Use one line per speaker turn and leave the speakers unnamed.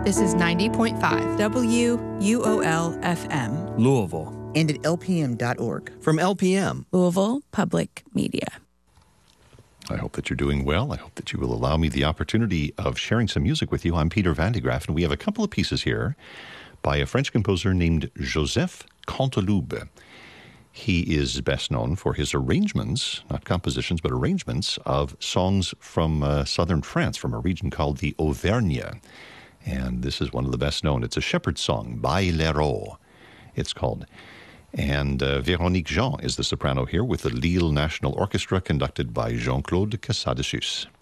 This is 90.5 WUOL-FM.
Louisville.
And at lpm.org.
From LPM.
Louisville Public Media.
I hope that you're doing well. I hope that you will allow me the opportunity of sharing some music with you. I'm Peter Van de Graaff, and we have a couple of pieces here by a French composer named Joseph Canteloube. He is best known for his arrangements, not compositions, but arrangements of songs from southern France, from a region called the Auvergne. And this is one of the best known. It's a shepherd's song, Bailero, it's called. And Véronique Jean is the soprano here with the Lille National Orchestra, conducted by Jean-Claude Casadessus.